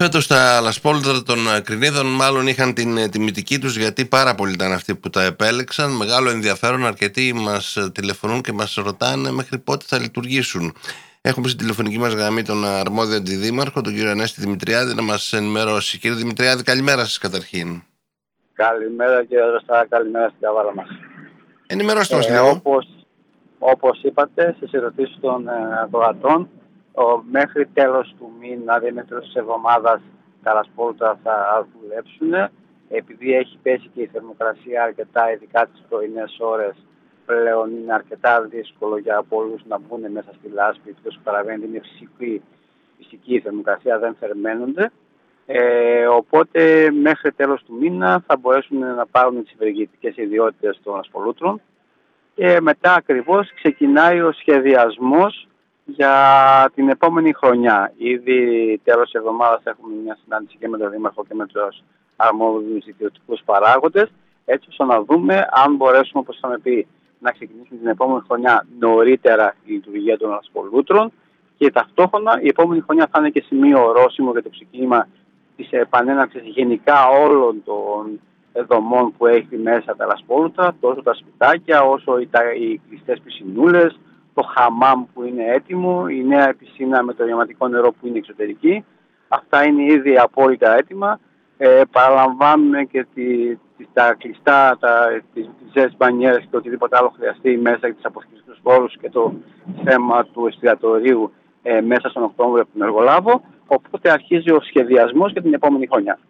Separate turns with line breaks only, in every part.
φέτος τα λασπόλουτρα των Κρινίδων μάλλον είχαν την τιμητική τους, γιατί πάρα πολλοί ήταν αυτοί που τα επέλεξαν. Μεγάλο ενδιαφέρον, αρκετοί μας τηλεφωνούν και μας ρωτάνε μέχρι πότε θα λειτουργήσουν. Έχουμε στην τηλεφωνική μας γραμμή τον αρμόδιο αντιδήμαρχο, τον κύριο Ανέστη Δημητριάδη, να μας ενημερώσει. Κύριε Δημητριάδη, καλημέρα σας καταρχήν.
Καλημέρα κύριε Δραστά, καλημέρα στην καβάλα μας.
Ενημερώστε μας λίγο.
Όπως είπατε στις ερωτήσεις των ακροατών, μέχρι τέλος του μήνα, δηλαδή μέχρι τέλος της εβδομάδας, τα λασπόλουτρα θα δουλέψουν. Επειδή έχει πέσει και η θερμοκρασία αρκετά, ειδικά τις πρωινές ώρες, πλέον είναι αρκετά δύσκολο για πολλούς να μπουν μέσα στη λάσπη, because παραβαίνεται, είναι φυσική η θερμοκρασία, δεν θερμαίνονται. Οπότε μέχρι τέλος του μήνα θα μπορέσουν να πάρουν τις ευεργετικές ιδιότητες των λασπολούτρων και μετά ακριβώς ξεκινάει ο σχεδιασμός για την επόμενη χρονιά. Ήδη τέλος της εβδομάδας έχουμε μια συνάντηση και με τον Δήμαρχο και με τους αρμόδιους ιδιωτικούς παράγοντες, έτσι ώστε να δούμε αν μπορέσουμε, όπως είχαμε πει, να ξεκινήσουμε την επόμενη χρονιά νωρίτερα η λειτουργία των λασπολούτρων και ταυτόχρονα η επόμενη χρονιά θα είναι και σημείο ορόσημο για το ξεκίνημα της επανέναρξης γενικά όλων των δομών που έχει μέσα τα λασπόλουτρα, τόσο τα σπιτάκια όσο οι κλειστές πισινούλες, το χαμάμ που είναι έτοιμο, η νέα πισίνα με το ρηματικό νερό που είναι εξωτερική. Αυτά είναι ήδη απόλυτα έτοιμα. Παραλαμβάνουμε και τα κλειστά, τις ζεστ μπανιέρες και οτιδήποτε άλλο χρειαστεί μέσα για τις αποσκευαστικούς χώρους και το θέμα του εστιατορίου μέσα στον Οκτώβριο από τον εργολάβο. Οπότε αρχίζει ο σχεδιασμός για την επόμενη χρονιά.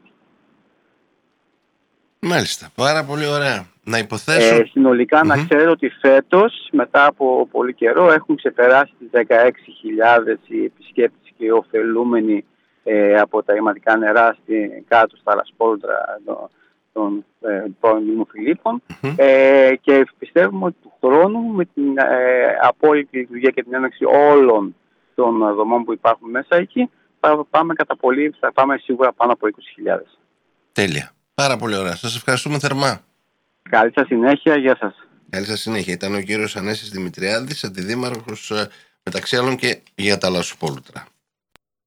Μάλιστα, πάρα πολύ ωραία. Να υποθέσω...
Συνολικά να ξέρω ότι φέτος, μετά από πολύ καιρό, έχουν ξεπεράσει τις 16.000 οι επισκέπτες και οι ωφελούμενοι από τα ρηματικά νερά κάτω στα λασπόλουτρα των πρώην Δημοφιλίππων και πιστεύουμε ότι του χρόνου με την απόλυτη λειτουργία και την έναρξη όλων των δομών που υπάρχουν μέσα εκεί θα πάμε κατά πολύ, θα πάμε σίγουρα πάνω από 20.000.
Τέλεια. Πάρα πολύ ωραία. Σας ευχαριστούμε θερμά.
Καλή σας συνέχεια. Γεια σας.
Καλή σας συνέχεια. Ήταν ο κύριος Ανέστης Δημητριάδης, αντιδήμαρχος μεταξύ άλλων και για τα λασπόλουτρα.